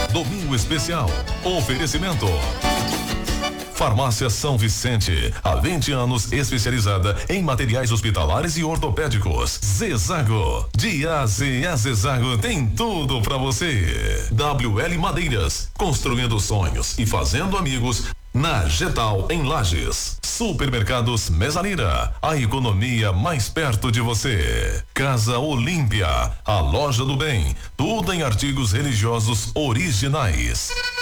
Domingo especial. Oferecimento. Farmácia São Vicente, há 20 anos especializada em materiais hospitalares e ortopédicos. Zezago, de A a Zezago tem tudo pra você. WL Madeiras, construindo sonhos e fazendo amigos. Na Getal, em Lages. Supermercados Mezanira, a economia mais perto de você. Casa Olímpia, a loja do bem, tudo em artigos religiosos originais.